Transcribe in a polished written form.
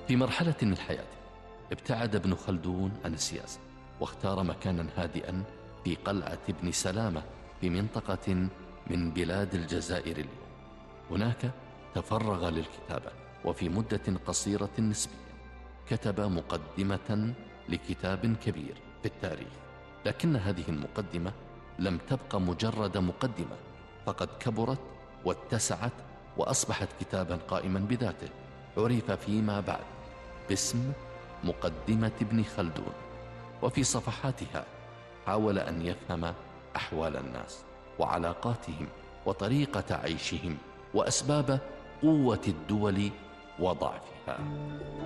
في مرحلة من حياته ابتعد ابن خلدون عن السياسة، واختار مكانا هادئا في قلعة ابن سلامة في منطقة من بلاد الجزائر اليوم. هناك تفرغ للكتابة، وفي مدة قصيرة نسبيا كتب مقدمة لكتاب كبير في التاريخ. لكن هذه المقدمة لم تبقى مجرد مقدمة، فقد كبرت واتسعت وأصبحت كتابا قائما بذاته، عرف فيما بعد باسم مقدمة ابن خلدون. وفي صفحاتها حاول أن يفهم أحوال الناس وعلاقاتهم وطريقة عيشهم وأسباب قوة الدول وضعفها.